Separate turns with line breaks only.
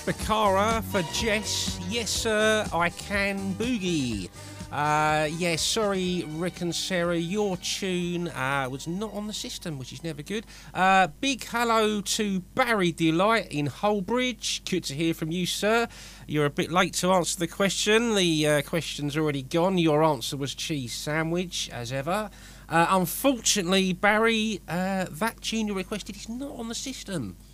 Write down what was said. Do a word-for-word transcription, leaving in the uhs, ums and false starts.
Bakara for Jess. Yes, sir, I can boogie. Uh, yeah, sorry, Rick and Sarah, your tune uh, was not on the system, which is never good. Uh, big hello to Barry Delight in Holbridge. Good to hear from you, sir. You're a bit late to answer the question. The uh, question's already gone. Your answer was cheese sandwich, as ever. Uh, unfortunately, Barry, uh, that tune you requested is not on the system.